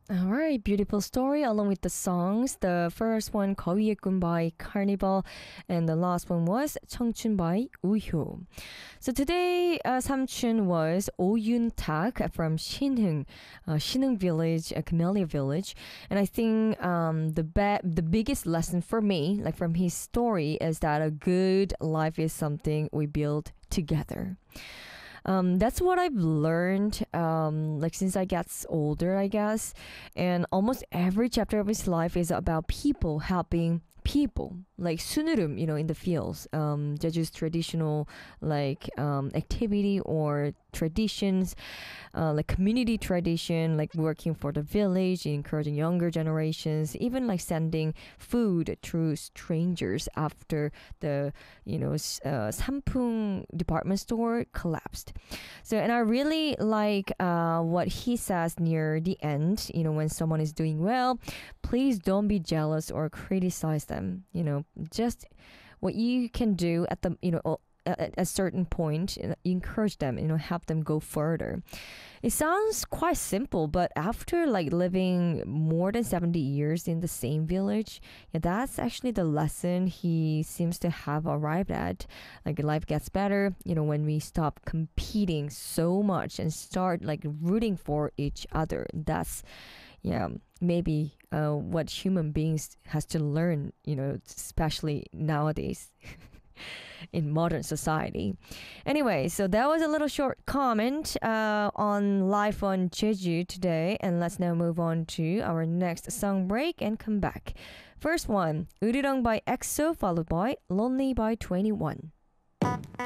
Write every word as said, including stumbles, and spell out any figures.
All right, beautiful story along with the songs. The first one, 거위의 꿈 by Carnival, and the last one was 청춘 by 우효. So today, uh, 삼촌 was Oh Tak from Shinheung, uh, Shinheung Village, a Camellia Village, and I think um, the be- the biggest lesson for me, like from his story, is that a good life is something we build together. Um, that's what I've learned, um, like since I got older, I guess. And almost every chapter of his life is about people helping people, like sunurum, you know, in the fields. Um, Jeju's traditional like um, activity or traditions, uh, like community tradition, like working for the village, encouraging younger generations, even like sending food through strangers after the, you know, s- uh, Sampoong department store collapsed. So, and I really like uh, what he says near the end, you know, when someone is doing well, please don't be jealous or criticize them, you know, just what you can do at the, you know, o- at a certain point, you know, encourage them, you know, help them go further. It sounds quite simple, but after like living more than seventy years in the same village, yeah, that's actually the lesson he seems to have arrived at. Like life gets better, you know, when we stop competing so much and start like rooting for each other. That's, yeah, maybe uh, what human beings has to learn, you know, especially nowadays in modern society. Anyway, so that was a little short comment uh, on life on Jeju today, and let's now move on to our next song break and come back. First one, Urirang by EXO, followed by Lonely by twenty-one.